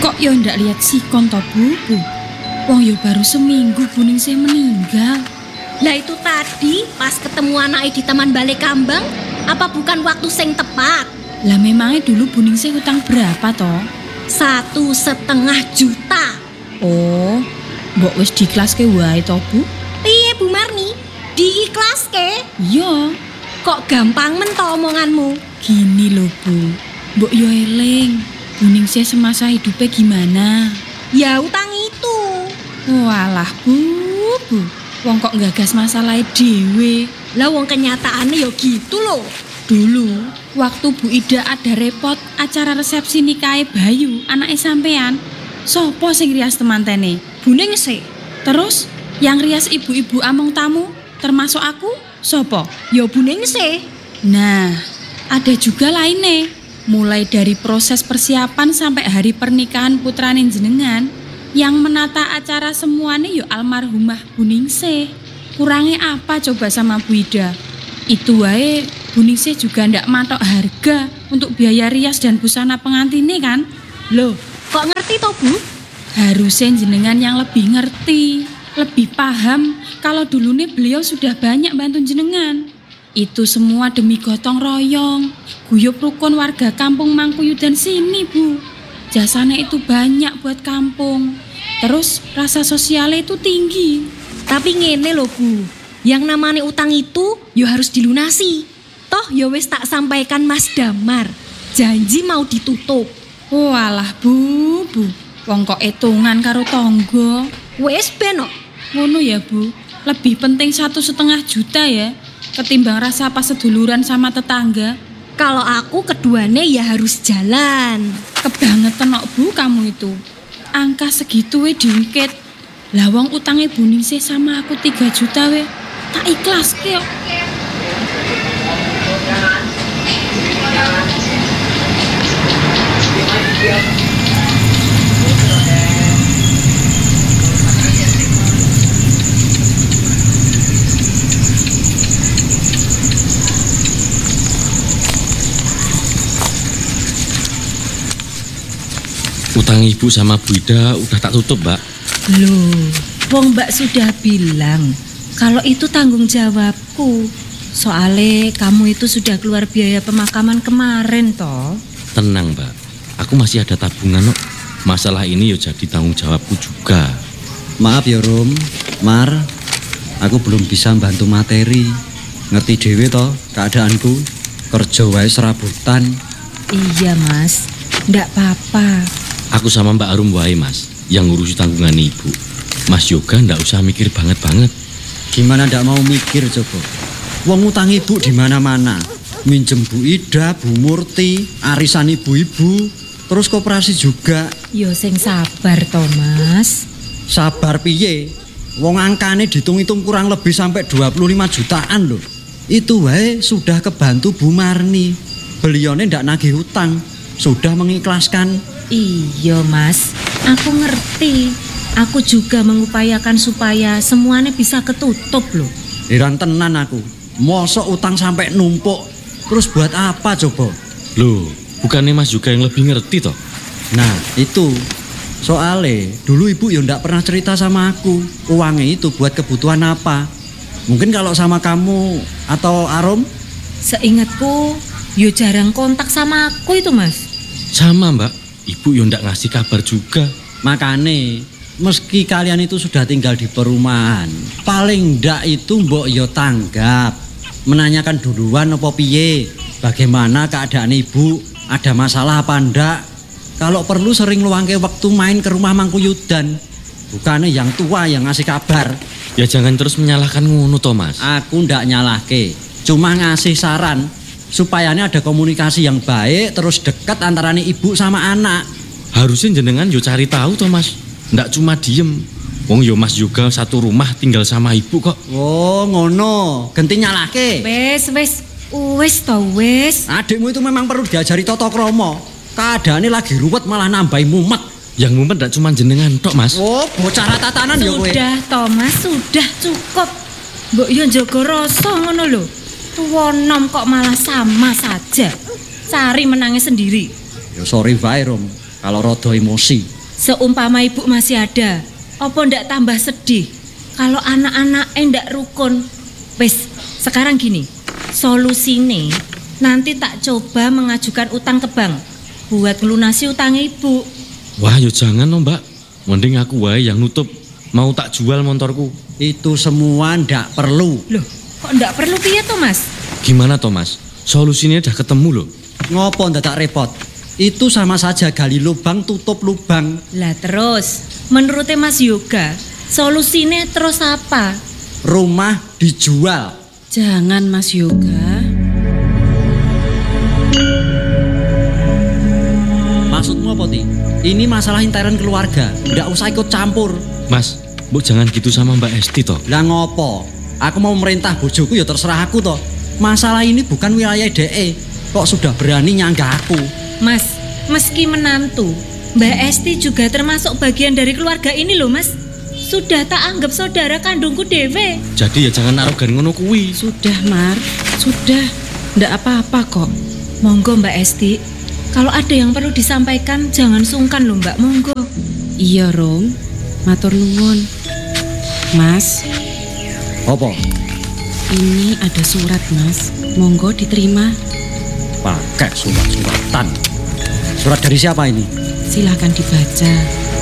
Kok yo ndak lihat sikon to, Bu? Wong yo baru seminggu Buningsih meninggal. Lah itu tadi pas ketemu anaknya di Taman Balai Kambang, apa bukan waktu sing tepat? Lah memangnya dulu Buningsih utang berapa toh? 1,5 juta. Oh, mbok wis diklaske wae to, Bu? Piye Bu Marni? Diiklaske? Iya. Kok gampang men to omonganmu? Gini loh, Bu. Mbok yo eling, Buningsih semasa hidupnya gimana? Ya utang itu. Walah, Bu. Wong kok gagas masalah dhewe. Lah wong kenyataannya ya gitu loh. Dulu, waktu Bu Ida ada repot acara resepsi nikahe Bayu, anake sampean, sopo sing rias temantene? Buningsih. Terus, yang rias ibu-ibu among tamu, termasuk aku, sopo? Ya Buningsih. Nah, ada juga lainnya. Mulai dari proses persiapan sampai hari pernikahan putrane jenengan, yang menata acara semuanya yo almarhumah Buningsih. Kurangnya apa coba sama Bu Ida? Itu wae Buningsih juga ndak matok harga untuk biaya rias dan busana pengantinnya kan? Loh, Kok ngerti toh Bu? harusnya jenengan yang lebih ngerti, lebih paham kalau dulu nih beliau sudah banyak bantu jenengan. Itu semua demi gotong royong, guyup rukun warga kampung Mangkuyudan sini, Bu. Jasanya itu banyak buat kampung. Terus rasa sosialnya itu tinggi. Tapi ngene loh Bu, yang namanya utang itu yo harus dilunasi. Toh yo wis tak sampaikan Mas Damar, janji mau ditutup. Walah, Bu. Wong kok etungan karo tonggo. Wis ben kok. Ngono ya, Bu. Lebih penting 1,5 juta ya, ketimbang rasa pas seduluran sama tetangga. Kalau aku keduanya ya harus jalan. Kebangetan kok, Bu, kamu itu. Angka segitu we diungkit. Lah wong utangnya Buningsih sama aku 3 juta we. Tak ikhlas kok. Utang ibu sama Bu Ida udah tak tutup, Mbak. Loh, wong Mbak sudah bilang kalau itu tanggung jawabku. Soalnya kamu itu sudah keluar biaya pemakaman kemarin toh. Tenang, Mbak. Aku masih ada tabungan kok. Masalah ini ya jadi tanggung jawabku juga. Maaf ya Rom, Mar, aku belum bisa bantu materi. Ngerti dhewe toh keadaanku, kerja wae serabutan. Iya Mas, ndak apa-apa. Aku sama Mbak Arum wae, Mas, yang ngurusi tanggungan ibu. Mas Yoga ndak usah mikir banget-banget. Gimana ndak mau mikir coba? Wong utang ibu di mana-mana. Minjem Bu Ida, Bu Murti, arisan ibu-ibu, terus koperasi juga. Yo sing sabar toh Mas. Sabar piye? Wong angkane dihitung-hitung kurang lebih sampai 25 jutaan loh. Itu wae sudah kebantu Bu Marni. Beliaunya ndak nagih hutang, sudah mengikhlaskan. Iya Mas, aku ngerti. Aku juga mengupayakan supaya semuanya bisa ketutup loh. Heran tenan aku. Mosok utang sampai numpuk. Terus buat apa coba? Loh, bukannya Mas juga yang lebih ngerti toh? Nah, itu. Soalnya dulu ibu ya ndak pernah cerita sama aku. Uangnya itu buat kebutuhan apa? Mungkin kalau sama kamu atau Arum? Seingatku, yo jarang kontak sama aku itu Mas. Sama, Mbak. Ibu ya ndak ngasih kabar juga. Makane, meski kalian itu sudah tinggal di perumahan, paling ndak itu mbok yo tanggap. Menanyakan duluan apa piye, bagaimana keadaan ibu, ada masalah apa ndak. Kalau perlu sering luangke waktu main ke rumah Mangkuyudan. Bukannya yang tua yang ngasih kabar. Ya jangan terus menyalahkan ngono toh, Mas. Aku ndak nyalahke, cuma ngasih saran supaya ada komunikasi yang baik terus dekat antara ibu sama anak. Harusnya jenengan yo cari tahu toh, Mas. Ndak cuma diem. Wong yo Mas juga satu rumah tinggal sama ibu kok. Oh, ngono. Genti nyalahke. Wes toh wes. Adikmu itu memang perlu diajari tata krama. Keadaannya lagi ruwet malah nambahi mumet. Yang mumet ndak cuma jenengan tok, Mas. Oh, bocah tatanan ya kowe. Sudah Thomas, sudah cukup. Mbok yo njaga rasa ngono lho. Tuwa nom kok malah sama saja. Cari menangnya sendiri. Ya sorry wae Rom, kalau rada emosi. Seumpama ibu masih ada, opo ndak tambah sedih kalau anak-anak ndak rukun. Wis, sekarang gini, solusine nanti tak coba mengajukan utang ke bank buat ngelunasi utang ibu. Wah, yo jangan no, Mbak. Mending aku wae yang nutup. Mau tak jual motorku. Itu semua ndak perlu. Loh, kok ndak perlu piye to, Mas? Gimana toh, Mas? Solusinya udah ketemu loh. Ngopo ndak repot? Itu sama saja gali lubang tutup lubang. Lah terus, menurutnya Mas Yoga, solusinya terus apa? Rumah dijual. Jangan Mas Yoga. Maksudmu apa, Ti? Ini masalah intern keluarga. Ndak usah ikut campur. Mas, Bu jangan gitu sama Mbak Esti toh. Lah ngopo? Aku mau merintah bojoku ya terserah aku toh. Masalah ini bukan wilayah DE. Kok sudah berani nyanggah aku? Mas, meski menantu, Mbak Esti juga termasuk bagian dari keluarga ini loh, Mas. Sudah tak anggap saudara kandungku dewe. Jadi ya jangan arogan ngono kuwi. Sudah Mar, sudah. Ndak apa-apa kok. Monggo Mbak Esti, kalau ada yang perlu disampaikan jangan sungkan loh Mbak, monggo. Iya Rom, matur nuwun. Mas, Apa? ini ada surat Mas. Monggo diterima. Pakai surat-suratan. Surat dari siapa ini? Silahkan dibaca.